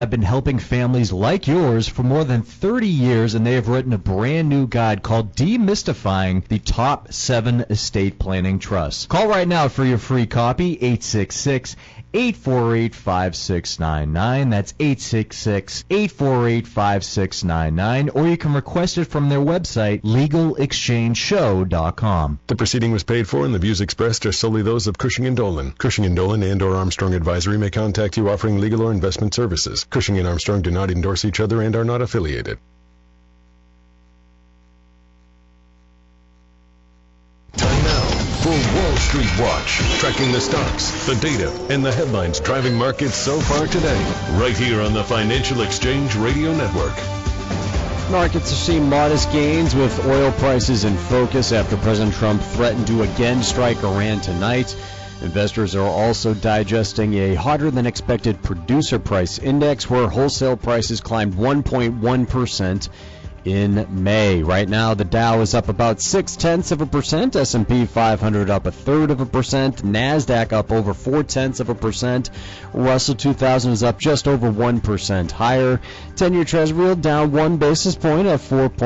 have been helping families like yours for more than 30 years, and they have written a brand new guide called Demystifying the Top 7 Estate Planning Trusts. Call right now for your free copy, 866-848-5699. That's 866-848-5699. Or you can request it from their website, LegalExchangeShow.com. The proceeding was paid for, and the views expressed are solely those of Cushing & Dolan. Cushing & Dolan and/or Armstrong Advisory may contact you offering legal or investment services. Cushing & Armstrong do not endorse each other and are not affiliated. Time now for Wall Street Watch, tracking the stocks, the data, and the headlines driving markets so far today, right here on the Financial Exchange Radio Network. Markets are seeing modest gains with oil prices in focus after President Trump threatened to again strike Iran tonight. Investors are also digesting a hotter-than-expected producer price index where wholesale prices climbed 1.1% in May. Right now, the Dow is up about 0.6%, S&P 500 up 0.33%, NASDAQ up over 0.4%, Russell 2000 is up just over 1% higher. 10-year Treasury yield down 1 basis point at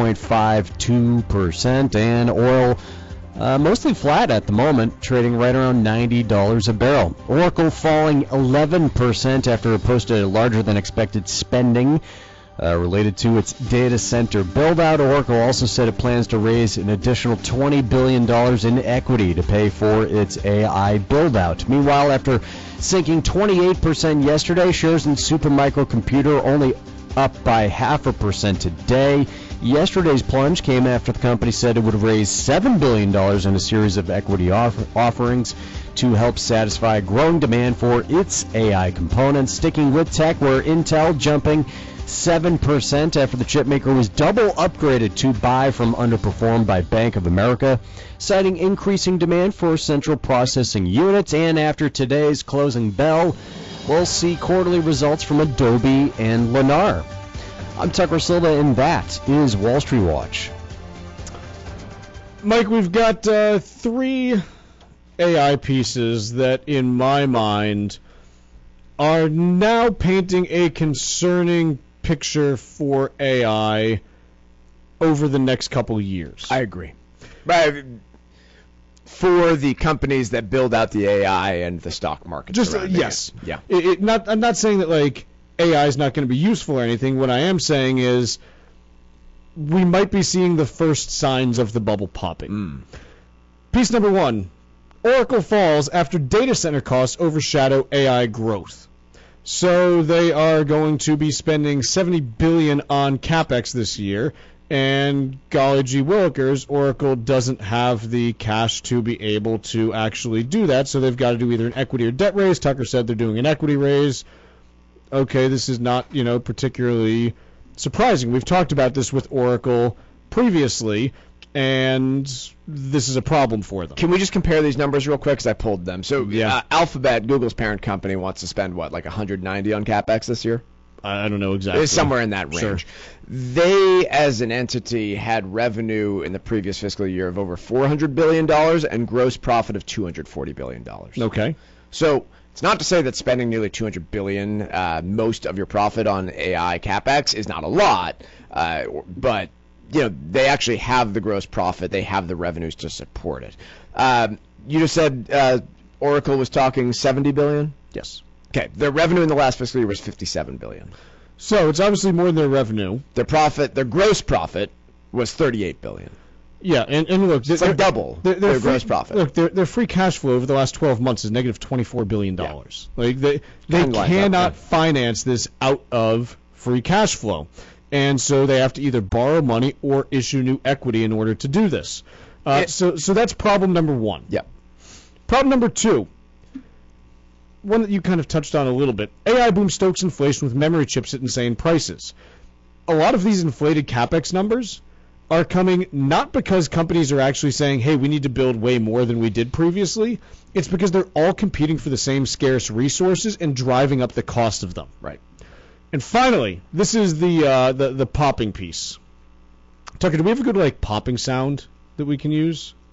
4.52%, and oil mostly flat at the moment, trading right around $90 a barrel. Oracle falling 11% after it posted a larger-than-expected spending related to its data center build-out. Oracle also said it plans to raise an additional $20 billion in equity to pay for its AI build-out. Meanwhile, after sinking 28% yesterday, shares in Supermicro Computer only up by 0.5% today. Yesterday's plunge came after the company said it would raise $7 billion in a series of equity offerings to help satisfy growing demand for its AI components. Sticking with tech, where Intel jumping 7% after the chipmaker was double upgraded to buy from underperformed by Bank of America, citing increasing demand for central processing units. And after today's closing bell, we'll see quarterly results from Adobe and Lennar. I'm Tucker Silva, and that is Wall Street Watch. Mike, we've got 3 AI pieces that, in my mind, are now painting a concerning picture for AI over the next couple of years. I agree. For the companies that build out the AI and the stock market. Yes. Yeah. I'm not saying that, like, AI is not going to be useful or anything. What I am saying is we might be seeing the first signs of the bubble popping. Piece number 1, Oracle falls after data center costs overshadow AI growth. So they are going to be spending $70 billion on CapEx this year, and golly gee willikers, Oracle doesn't have the cash to be able to actually do that, so they've got to do either an equity or debt raise. Tucker said they're doing an equity raise. Okay, this is not, particularly surprising. We've talked about this with Oracle previously, and this is a problem for them. Can we just compare these numbers real quick? Because I pulled them. So Alphabet, Google's parent company, wants to spend, like $190 on CapEx this year? I don't know exactly. It's somewhere in that range. Sure. They, as an entity, had revenue in the previous fiscal year of over $400 billion and gross profit of $240 billion. Okay. So it's not to say that spending nearly $200 billion, most of your profit on AI CapEx, is not a lot, but they actually have the gross profit. They have the revenues to support it. You just said Oracle was talking $70 billion? Yes. Okay. Their revenue in the last fiscal year was $57 billion. So it's obviously more than their revenue. Their gross profit was $38 billion. Yeah, and look, it's like double their gross profit. Look, their free cash flow over the last 12 months is negative $24 billion. Yeah. Like they cannot finance this out of free cash flow. And so they have to either borrow money or issue new equity in order to do this. So that's problem number 1. Yeah. Problem number 2, one that you kind of touched on a little bit. AI boom stokes inflation with memory chips at insane prices. A lot of these inflated CapEx numbers are coming not because companies are actually saying, hey, we need to build way more than we did previously. It's because they're all competing for the same scarce resources and driving up the cost of them. Right. And finally, this is the popping piece. Tucker, do we have a good popping sound that we can use?